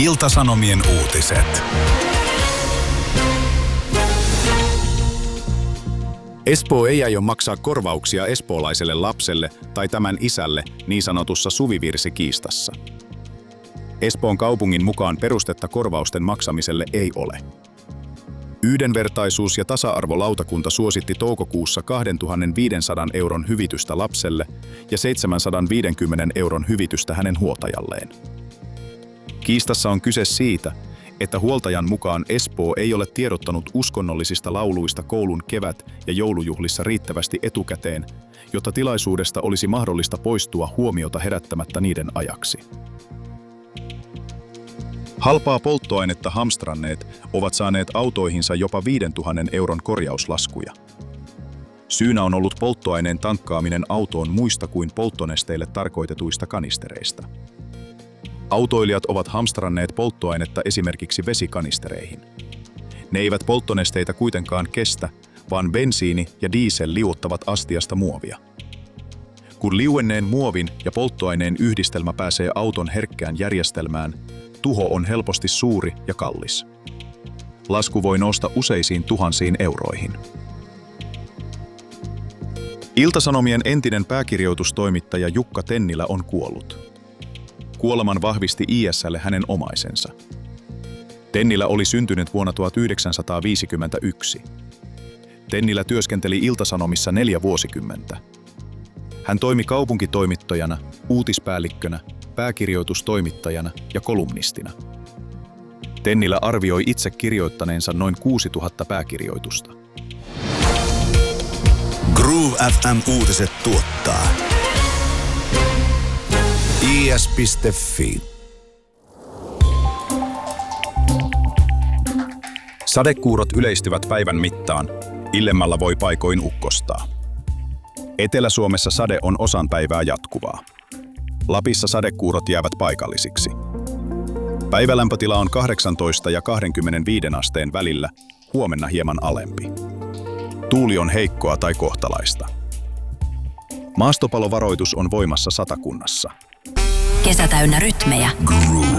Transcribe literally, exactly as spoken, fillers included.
Ilta-Sanomien uutiset. Espoo ei aio maksaa korvauksia espoolaiselle lapselle tai tämän isälle niin sanotussa suvivirsikiistassa. Espoon kaupungin mukaan perustetta korvausten maksamiselle ei ole. Yhdenvertaisuus- ja tasa-arvolautakunta suositti toukokuussa kaksituhattaviisisataa euron hyvitystä lapselle ja seitsemänsataaviisikymmentä euron hyvitystä hänen huoltajalleen. Kiistassa on kyse siitä, että huoltajan mukaan Espoo ei ole tiedottanut uskonnollisista lauluista koulun kevät- ja joulujuhlissa riittävästi etukäteen, jotta tilaisuudesta olisi mahdollista poistua huomiota herättämättä niiden ajaksi. Halpaa polttoainetta hamstranneet ovat saaneet autoihinsa jopa viidentuhannen euron korjauslaskuja. Syynä on ollut polttoaineen tankkaaminen autoon muista kuin polttonesteille tarkoitetuista kanistereista. Autoilijat ovat hamstranneet polttoainetta esimerkiksi vesikanistereihin. Ne eivät polttonesteitä kuitenkaan kestä, vaan bensiini ja diesel liuottavat astiasta muovia. Kun liuenneen muovin ja polttoaineen yhdistelmä pääsee auton herkkään järjestelmään, tuho on helposti suuri ja kallis. Lasku voi nousta useisiin tuhansiin euroihin. Ilta-Sanomien entinen pääkirjoitustoimittaja Jukka Tennilä on kuollut. Kuoleman vahvisti I S:lle hänen omaisensa. Tennilä oli syntynyt vuonna tuhatyhdeksänsataaviisikymmentäyksi. Tennilä työskenteli Ilta-Sanomissa neljä vuosikymmentä. Hän toimi kaupunkitoimittajana, uutispäällikkönä, pääkirjoitustoimittajana ja kolumnistina. Tennilä arvioi itse kirjoittaneensa noin kuusituhatta pääkirjoitusta. Groove F M-uutiset tuottaa I S piste Fi. Sadekuurot yleistyvät päivän mittaan. Illemmalla voi paikoin ukkostaa. Etelä-Suomessa sade on osan päivää jatkuvaa. Lapissa sadekuurot jäävät paikallisiksi. Päivälämpötila on kahdeksantoista ja kaksikymmentäviisi asteen välillä, huomenna hieman alempi. Tuuli on heikkoa tai kohtalaista. Maastopalovaroitus on voimassa Satakunnassa. Kesä täynnä rytmejä. Groove.